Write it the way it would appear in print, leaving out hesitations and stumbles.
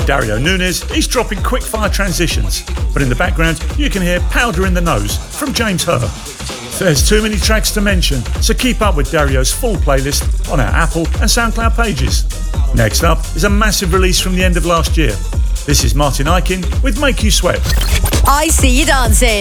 Dario Nunes is dropping quick-fire transitions, but in the background you can hear Powder in the Nose from James Herr. There's too many tracks to mention, so keep up with Dario's full playlist on our Apple and SoundCloud pages. Next up is a massive release from the end of last year. This is Martin Ikin with Make You Sweat. I See You Dancing.